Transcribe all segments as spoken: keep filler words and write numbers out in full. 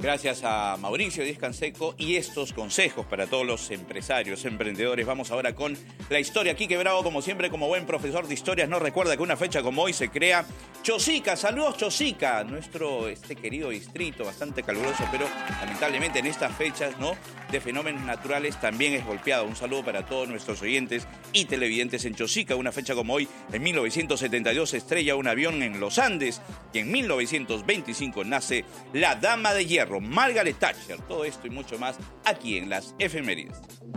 Gracias a Mauricio Díez Canseco y estos consejos para todos los empresarios, emprendedores. Vamos ahora con la historia. Quique Bravo, como siempre, como buen profesor de historias, nos recuerda que una fecha como hoy se crea Chosica. Saludos, Chosica, nuestro este querido distrito, bastante caluroso, pero lamentablemente en estas fechas, ¿no?, de fenómenos naturales también es golpeado. Un saludo para todos nuestros oyentes y televidentes en Chosica. Una fecha como hoy, en mil novecientos setenta y dos, se estrella un avión en los Andes y en mil novecientos veinticinco nace la Dama de Hierro, Margaret Thatcher. Todo esto y mucho más aquí en las efemérides.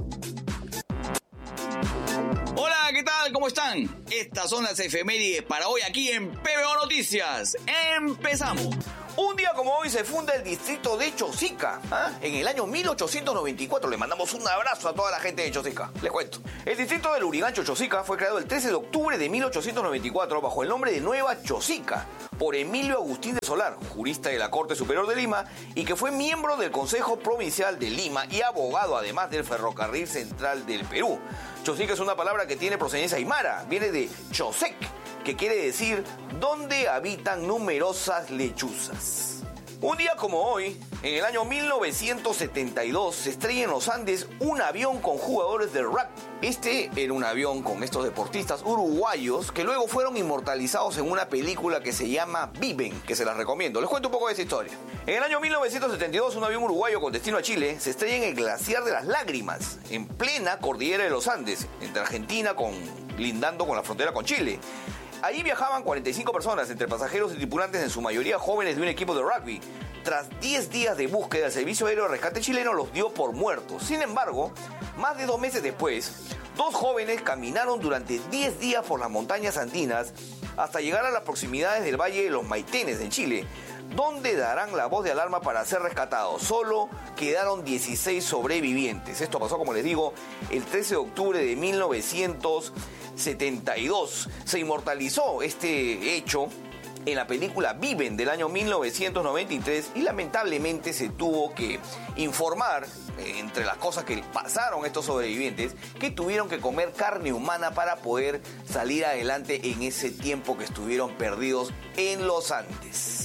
Hola, ¿qué tal? ¿Cómo están? Estas son las efemérides para hoy aquí en P B O Noticias. ¡Empezamos! Un día como hoy se funda el distrito de Chosica, ¿eh? En el año mil ochocientos noventa y cuatro. Le mandamos un abrazo a toda la gente de Chosica. Les cuento. El distrito del Lurigancho Chosica fue creado el trece de octubre de mil ochocientos noventa y cuatro bajo el nombre de Nueva Chosica por Emilio Agustín de Solar, jurista de la Corte Superior de Lima y que fue miembro del Consejo Provincial de Lima y abogado además del Ferrocarril Central del Perú. Chosica es una palabra que tiene procedencia aymara, viene de Chosec, que quiere decir donde habitan numerosas lechuzas. Un día como hoy, en el año mil novecientos setenta y dos, se estrella en los Andes un avión con jugadores de rugby. Este era un avión con estos deportistas uruguayos que luego fueron inmortalizados en una película que se llama Viven, que se las recomiendo. Les cuento un poco de esta historia. En el año mil novecientos setenta y dos, un avión uruguayo con destino a Chile se estrella en el glaciar de las Lágrimas, en plena cordillera de los Andes, entre Argentina con, lindando con la frontera con Chile. Allí viajaban cuarenta y cinco personas, entre pasajeros y tripulantes, en su mayoría jóvenes de un equipo de rugby. Tras diez días de búsqueda, el Servicio Aéreo de Rescate chileno los dio por muertos. Sin embargo, más de dos meses después, dos jóvenes caminaron durante diez días por las montañas andinas hasta llegar a las proximidades del Valle de los Maitenes, en Chile, donde darán la voz de alarma para ser rescatados. Solo quedaron dieciséis sobrevivientes. Esto pasó, como les digo, el trece de octubre de mil novecientos setenta y dos. Se inmortalizó este hecho en la película Viven del año mil novecientos noventa y tres y lamentablemente se tuvo que informar, entre las cosas que pasaron estos sobrevivientes, que tuvieron que comer carne humana para poder salir adelante en ese tiempo que estuvieron perdidos en los Andes.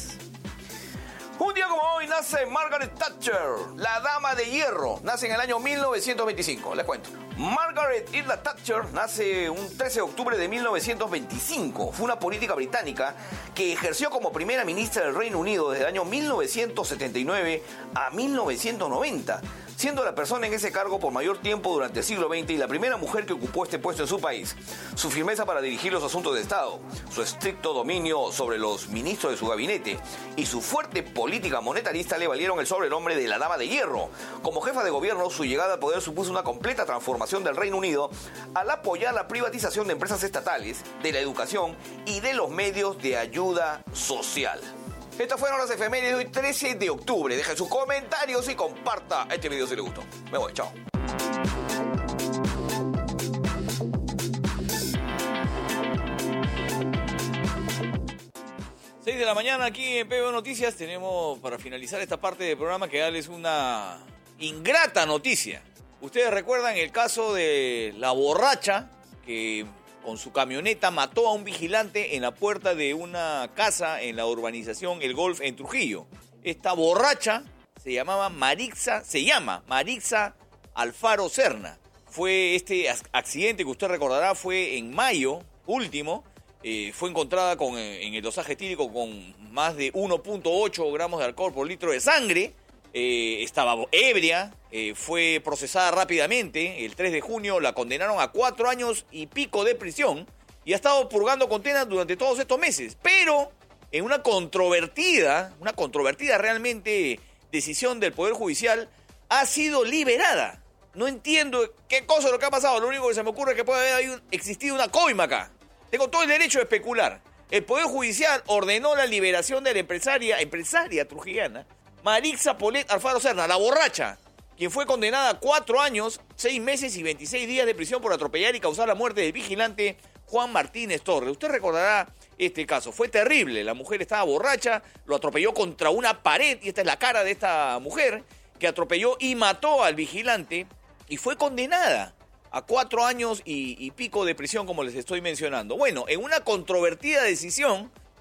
Un día como hoy nace Margaret Thatcher, la Dama de Hierro. Nace en el año mil novecientos veinticinco, les cuento. Margaret Isla Thatcher nace un trece de octubre de mil novecientos veinticinco. Fue una política británica que ejerció como primera ministra del Reino Unido desde el año mil novecientos setenta y nueve a mil novecientos noventa, siendo la persona en ese cargo por mayor tiempo durante el siglo veinte y la primera mujer que ocupó este puesto en su país. Su firmeza para dirigir los asuntos de Estado, su estricto dominio sobre los ministros de su gabinete y su fuerte política monetarista le valieron el sobrenombre de la Dama de Hierro. Como jefa de gobierno, su llegada al poder supuso una completa transformación del Reino Unido al apoyar la privatización de empresas estatales, de la educación y de los medios de ayuda social. Estas fueron las efemérides de hoy, trece de octubre. Dejen sus comentarios y comparta este video si les gustó. Me voy, chao. seis de la mañana aquí en P B O Noticias. Tenemos para finalizar esta parte del programa que darles una ingrata noticia. Ustedes recuerdan el caso de la borracha que con su camioneta mató a un vigilante en la puerta de una casa en la urbanización El Golf en Trujillo. Esta borracha se llamaba Marixa, se llama Marixa Alfaro Serna. Fue este accidente que usted recordará, fue en mayo último. Eh, fue encontrada con, en el dosaje etílico con más de uno punto ocho gramos de alcohol por litro de sangre. Eh, estaba ebria, eh, fue procesada rápidamente. El tres de junio la condenaron a cuatro años y pico de prisión y ha estado purgando condenas durante todos estos meses. Pero en una controvertida, una controvertida realmente decisión del Poder Judicial, ha sido liberada. No entiendo qué cosa es lo que ha pasado. Lo único que se me ocurre es que puede haber existido una coima acá. Tengo todo el derecho de especular. El Poder Judicial ordenó la liberación de la empresaria, empresaria trujillana, Marixa Polet Alfaro Serna, la borracha, quien fue condenada a cuatro años, seis meses y veintiséis días de prisión por atropellar y causar la muerte del vigilante Juan Martínez Torres. Usted recordará este caso. Fue terrible. La mujer estaba borracha, lo atropelló contra una pared, y esta es la cara de esta mujer, que atropelló y mató al vigilante y fue condenada a cuatro años y, y pico de prisión, como les estoy mencionando. Bueno, en una controvertida decisión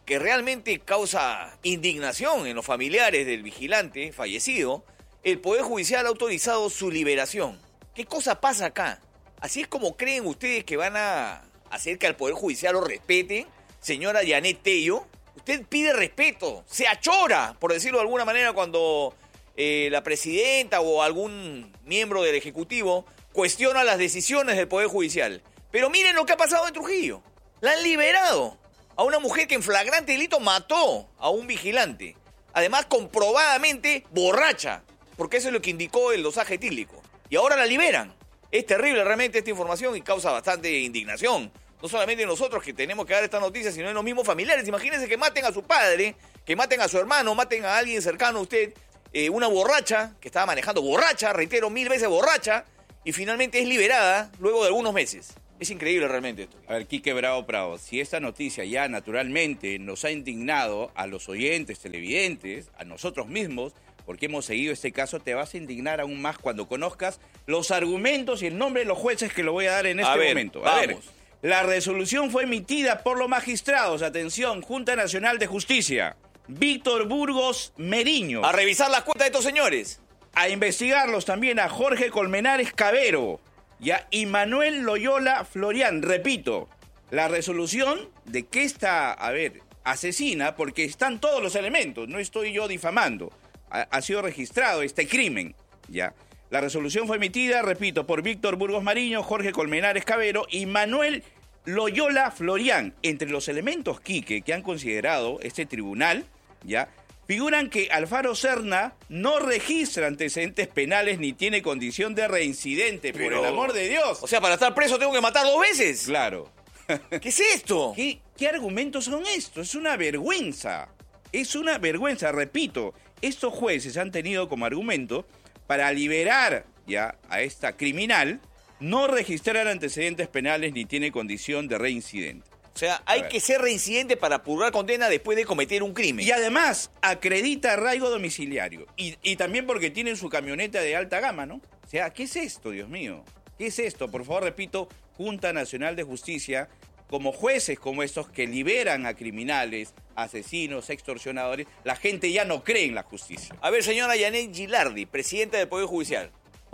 que realmente causa indignación en los familiares del vigilante fallecido, el Poder Judicial ha autorizado su liberación. ¿Qué cosa pasa acá? ¿Así es como creen ustedes que van a hacer que al Poder Judicial lo respeten? Señora Yanet Tello, usted pide respeto, se achora, por decirlo de alguna manera, cuando eh, la presidenta o algún miembro del Ejecutivo cuestiona las decisiones del Poder Judicial. Pero miren lo que ha pasado en Trujillo. La han liberado a una mujer que en flagrante delito mató a un vigilante. Además, comprobadamente borracha, porque eso es lo que indicó el dosaje etílico. Y ahora la liberan. Es terrible realmente esta información y causa bastante indignación. No solamente nosotros que tenemos que dar esta noticia, sino en los mismos familiares. Imagínense que maten a su padre, que maten a su hermano, maten a alguien cercano a usted, eh, una borracha, que estaba manejando borracha, reitero, mil veces borracha, y finalmente es liberada luego de algunos meses. Es increíble realmente esto. A ver, Quique Bravo Prado, si esta noticia ya naturalmente nos ha indignado a los oyentes, televidentes, a nosotros mismos, porque hemos seguido este caso, te vas a indignar aún más cuando conozcas los argumentos y el nombre de los jueces que lo voy a dar en este a ver, momento. A vamos. ver, la resolución fue emitida por los magistrados, atención, Junta Nacional de Justicia, Víctor Burgos Meriño. A revisar las cuentas de estos señores. A investigarlos también a Jorge Colmenares Cabero y a Immanuel Loyola Florián. Repito, la resolución de que esta, a ver, asesina, porque están todos los elementos, no estoy yo difamando, ha, ha sido registrado este crimen, ya. La resolución fue emitida, repito, por Víctor Burgos Mariño, Jorge Colmenares Cabero y Manuel Loyola Florián. Entre los elementos, Quique, que han considerado este tribunal, ya, figuran que Alfaro Serna no registra antecedentes penales ni tiene condición de reincidente, Pero, por el amor de Dios. O sea, para estar preso tengo que matar dos veces. Claro. ¿Qué es esto? ¿Qué, ¿Qué argumentos son estos? Es una vergüenza. Es una vergüenza, repito. Estos jueces han tenido como argumento para liberar ya a esta criminal, no registrar antecedentes penales ni tiene condición de reincidente. O sea, hay que ser reincidente para purgar condena después de cometer un crimen. Y además, acredita arraigo domiciliario. Y, y también porque tienen su camioneta de alta gama, ¿no? O sea, ¿qué es esto, Dios mío? ¿Qué es esto? Por favor, repito, Junta Nacional de Justicia, como jueces como estos que liberan a criminales, asesinos, extorsionadores, la gente ya no cree en la justicia. A ver, señora Yanet Gilardi, presidenta del Poder Judicial,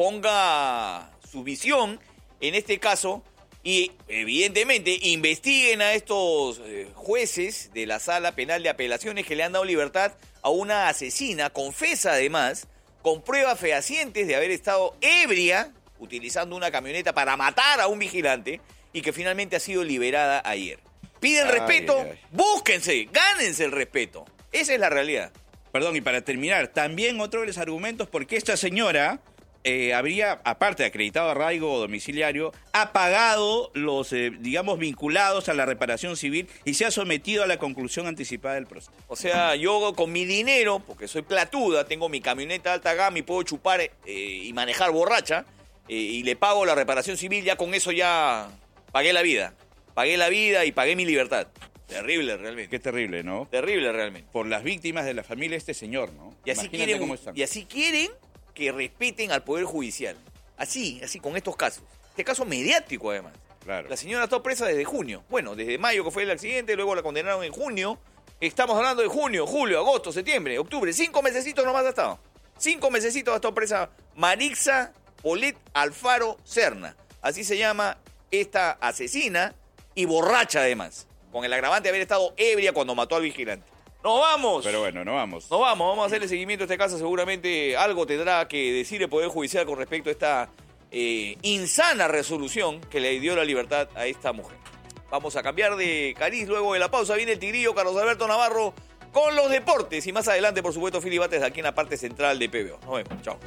ponga su visión en este caso y, evidentemente, investiguen a estos eh, jueces de la Sala Penal de Apelaciones que le han dado libertad a una asesina, confesa además, con pruebas fehacientes de haber estado ebria, utilizando una camioneta para matar a un vigilante y que finalmente ha sido liberada ayer. Piden Ay, respeto, ay. búsquense, gánense el respeto. Esa es la realidad. Perdón, y para terminar, también otro de los argumentos porque esta señora eh, habría, aparte de acreditado arraigo domiciliario, ha pagado los, eh, digamos, vinculados a la reparación civil y se ha sometido a la conclusión anticipada del proceso. O sea, yo con mi dinero, porque soy platuda, tengo mi camioneta de alta gama y puedo chupar eh, y manejar borracha, eh, y le pago la reparación civil, ya con eso ya pagué la vida. Pagué la vida y pagué mi libertad. Terrible realmente. Qué terrible, ¿no? Terrible realmente. Por las víctimas de la familia de este señor, ¿no? Y así, Imagínate quieren, cómo están. y así quieren que respeten al Poder Judicial. Así, así, con estos casos. Este caso mediático, además. Claro. La señora está presa desde junio. Bueno, desde mayo que fue el accidente, luego la condenaron en junio. Estamos hablando de junio, julio, agosto, septiembre, octubre. Cinco mesecitos nomás ha estado. Cinco mesecitos ha estado presa Marixa Polet Alfaro Serna. Así se llama esta asesina y borracha además. Con el agravante de haber estado ebria cuando mató al vigilante. ¡Nos vamos! Pero bueno, no vamos. Nos vamos, vamos a hacerle seguimiento a este caso. Seguramente algo tendrá que decir el Poder Judicial con respecto a esta eh, insana resolución que le dio la libertad a esta mujer. Vamos a cambiar de cariz luego de la pausa. Viene el Tigrillo Carlos Alberto Navarro con los deportes. Y más adelante, por supuesto, Fili Bates aquí en la parte central de P B O. Nos vemos. Chao.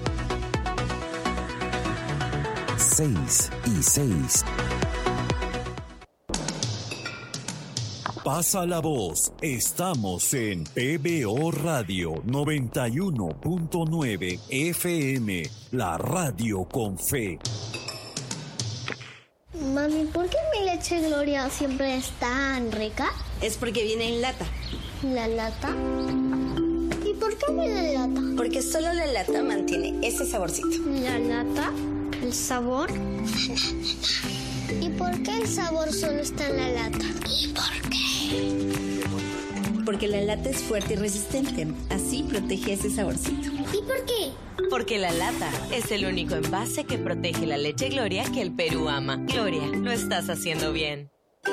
seis y seis. Pasa la voz. Estamos en P B O Radio noventa y uno punto nueve F M, la radio con fe. Mami, ¿por qué mi leche Gloria siempre es tan rica? Es porque viene en lata. ¿La lata? ¿Y por qué viene en lata? Porque solo la lata mantiene ese saborcito. ¿La lata? ¿El sabor? ¿Y por qué el sabor solo está en la lata? ¿Y por qué? Porque la lata es fuerte y resistente. Así protege ese saborcito. ¿Y por qué? Porque la lata es el único envase que protege la leche Gloria que el Perú ama. Gloria, lo estás haciendo bien.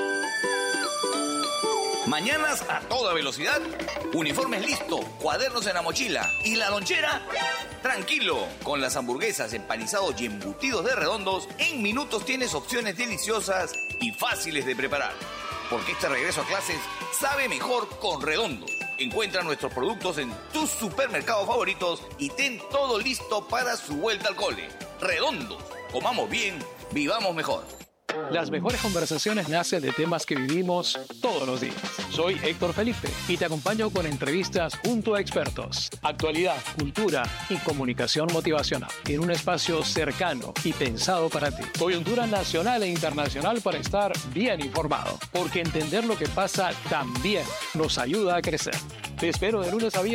Mañanas a toda velocidad, uniformes listo, cuadernos en la mochila y la lonchera, tranquilo. Con las hamburguesas, empanizados y embutidos de Redondos, en minutos tienes opciones deliciosas y fáciles de preparar. Porque este regreso a clases sabe mejor con Redondos. Encuentra nuestros productos en tus supermercados favoritos y ten todo listo para su vuelta al cole. Redondos, comamos bien, vivamos mejor. Las mejores conversaciones nacen de temas que vivimos todos los días. Soy Héctor Felipe y te acompaño con entrevistas junto a expertos, actualidad, cultura y comunicación motivacional en un espacio cercano y pensado para ti. Coyuntura nacional e internacional para estar bien informado, porque entender lo que pasa también nos ayuda a crecer. Te espero de lunes a viernes